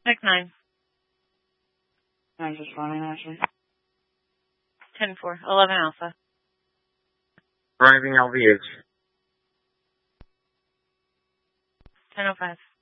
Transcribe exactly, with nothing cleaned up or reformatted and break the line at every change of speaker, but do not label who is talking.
Check nine.
I'm just running, actually.
ten four. eleven Alpha.
Rising L V H.
ten oh five.